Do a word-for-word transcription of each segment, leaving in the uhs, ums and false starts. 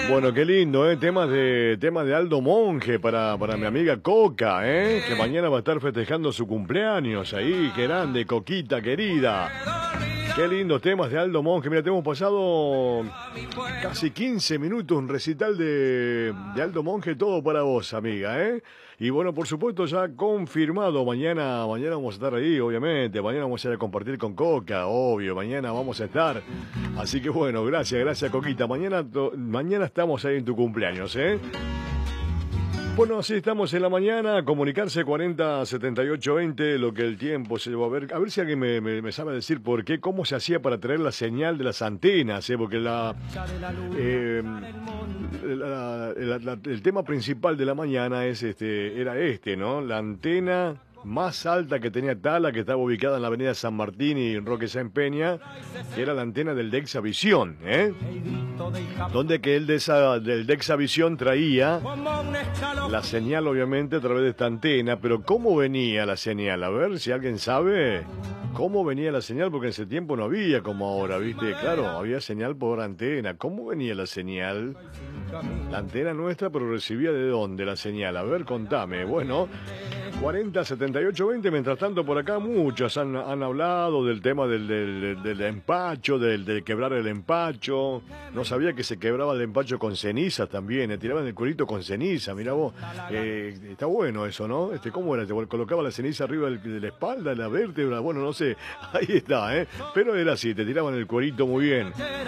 Bueno, qué lindo, ¿eh? Temas de, temas de Aldo Monge para, para mi amiga Coca, ¿eh? Que mañana va a estar festejando su cumpleaños ahí. Qué grande, Coquita querida. Qué lindos temas de Aldo Monge. Mira, te hemos pasado casi quince minutos, un recital de, de Aldo Monge, todo para vos, amiga, ¿eh? Y bueno, por supuesto, ya confirmado, mañana, mañana vamos a estar ahí, obviamente, mañana vamos a ir a compartir con Coca, obvio, mañana vamos a estar. Así que bueno, gracias, gracias, Coquita. Mañana, to, mañana estamos ahí en tu cumpleaños, ¿eh? Bueno, así estamos en la mañana, comunicarse cuarenta setenta y ocho veinte, lo que el tiempo se va a ver. A ver si alguien me, me, me sabe decir por qué, cómo se hacía para traer la señal de las antenas, ¿eh? Porque la, eh, la, la, la, el tema principal de la mañana es este, era este, ¿no? La antena más alta que tenía Tala, que estaba ubicada en la avenida San Martín y en Roque Sáenz Peña, que era la antena del Dexavisión, ¿eh? Donde que el de esa, del Dexavisión traía la señal, obviamente, a través de esta antena. Pero ¿cómo venía la señal? A ver si alguien sabe cómo venía la señal, porque en ese tiempo no había como ahora, ¿viste? Claro, había señal por antena. ¿Cómo venía la señal? La antena nuestra, pero recibía ¿de dónde la señal? A ver, contame. Bueno, cuarenta setenta y ocho veinte. Mientras tanto, por acá muchos han, han hablado del tema del, del, del empacho, del, del quebrar el empacho. No sabía que se quebraba el empacho con ceniza también. Le tiraban el culito con ceniza, mirá vos. Eh, está bueno eso, ¿no? Este, ¿cómo era? Te colocaba la ceniza arriba del, de la espalda, de la vértebra. Bueno, no sé. Ahí está, ¿eh? Pero era así, te tiraban el cuerito muy bien.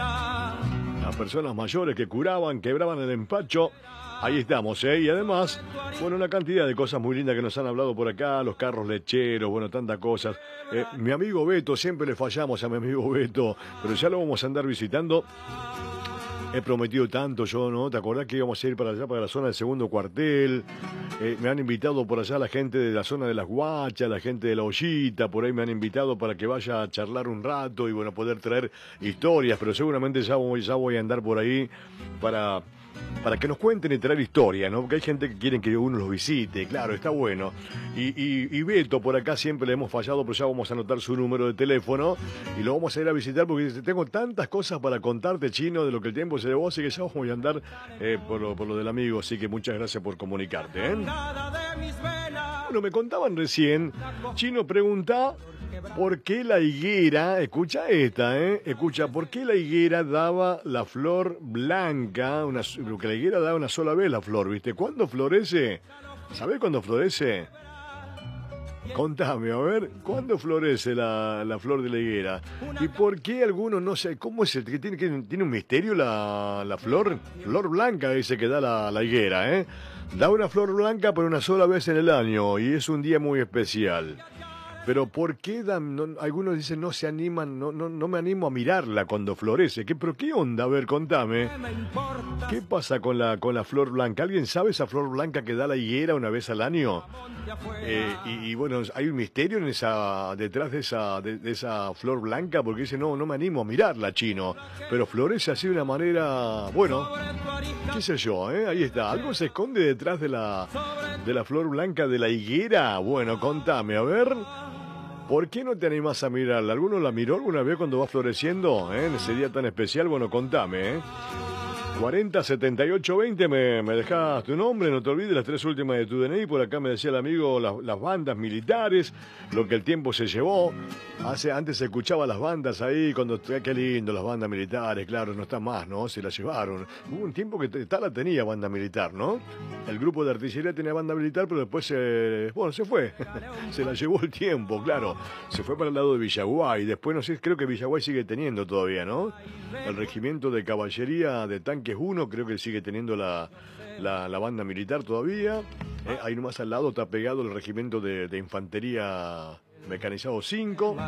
Las personas mayores que curaban, quebraban el empacho. Ahí estamos, ¿eh? Y además, bueno, una cantidad de cosas muy lindas que nos han hablado por acá, los carros lecheros, bueno, tantas cosas. Eh, mi amigo Beto, siempre le fallamos a mi amigo Beto, pero ya lo vamos a andar visitando. He prometido tanto yo, ¿no? ¿Te acordás que íbamos a ir para allá, para la zona del segundo cuartel? Eh, me han invitado por allá la gente de la zona de las Guachas, la gente de la Ollita, por ahí me han invitado para que vaya a charlar un rato y, bueno, poder traer historias, pero seguramente ya voy, ya voy a andar por ahí para... para que nos cuenten y traer historia, ¿no? Porque hay gente que quiere que uno los visite, claro, está bueno. Y, y, y Beto, por acá siempre le hemos fallado, pero ya vamos a anotar su número de teléfono y lo vamos a ir a visitar porque tengo tantas cosas para contarte, Chino, de lo que el tiempo se llevó, así que ya voy a andar eh, por, lo, por lo del amigo, así que muchas gracias por comunicarte, ¿eh? Bueno, me contaban recién, Chino pregunta... ¿por qué la higuera, escucha esta, eh? Escucha, ¿por qué la higuera daba la flor blanca? Una, que la higuera daba una sola vez la flor, ¿viste? ¿Cuándo florece? ¿Sabés cuándo florece? Contame, a ver, ¿cuándo florece la, la flor de la higuera? ¿Y por qué algunos no sé, cómo es el que tiene, que tiene un misterio la, la flor? Flor blanca ese que da la, la higuera, ¿eh? Da una flor blanca por una sola vez en el año y es un día muy especial. Pero ¿por qué dan, no, algunos dicen no se animan, no, no, no me animo a mirarla cuando florece? ¿Qué, pero qué onda? A ver, contame. ¿Qué pasa con la, con la flor blanca? ¿Alguien sabe esa flor blanca que da la higuera una vez al año? Eh, y, y bueno, hay un misterio en esa, detrás de esa, de, de esa flor blanca, porque dice no, no me animo a mirarla, Chino. Pero florece así de una manera, bueno, qué sé yo, ¿eh? Ahí está. ¿Algo se esconde detrás de la, de la flor blanca de la higuera? Bueno, contame, a ver. ¿Por qué no te animás a mirarla? ¿Alguno la miró alguna vez cuando va floreciendo? ¿Eh? En ese día tan especial, bueno, contame, ¿eh? cuarenta setenta y ocho veinte, me, me dejás tu nombre, no te olvides las tres últimas de tu D N I. Por acá me decía el amigo las, las bandas militares, lo que el tiempo se llevó. Hace, antes se escuchaba las bandas ahí, cuando, qué lindo, las bandas militares, claro, no está más, ¿no? Se las llevaron. Hubo un tiempo que Tala tenía banda militar, ¿no? El grupo de artillería tenía banda militar, pero después se, bueno, se fue. Se la llevó el tiempo, claro. Se fue para el lado de Villaguay. Después, no sé, creo que Villaguay sigue teniendo todavía, ¿no? El regimiento de caballería de tanques uno, creo que sigue teniendo la, la, la banda militar todavía. Eh, ahí nomás al lado está pegado el regimiento de, de infantería mecanizado cinco.